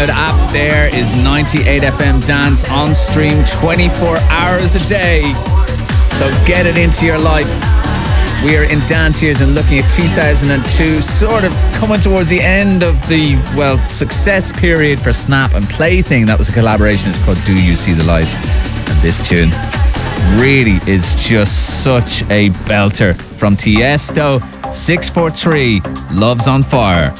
SoundCloud app. There is 98FM Dance on stream 24 hours a day. So get it into your life. We are in dance years and looking at 2002, sort of coming towards the end of the, well, success period for Snap and Plaything. That was a collaboration. It's called Do You See the Light? And this tune really is just such a belter from Tiesto. 643, Love's on Fire.